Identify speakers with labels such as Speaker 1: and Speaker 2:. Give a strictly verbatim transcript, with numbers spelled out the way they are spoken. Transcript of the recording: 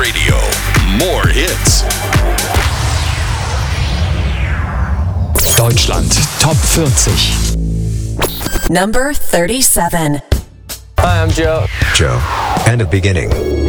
Speaker 1: Radio. More hits. Deutschland Top vierzig.
Speaker 2: Number thirty-seven.
Speaker 3: Hi, I'm Joe.
Speaker 4: Joe. And a beginning.